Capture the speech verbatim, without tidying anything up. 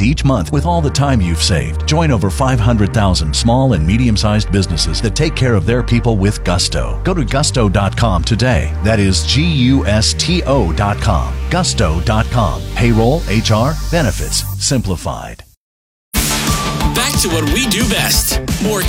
savings each month with all the time you've saved. Join over five hundred thousand small and medium-sized businesses that take care of their people with gusto. Go to gusto dot com today. That is G U S T O dot com. gusto dot com. Payroll, H R, benefits, simplified. Back to what we do best. More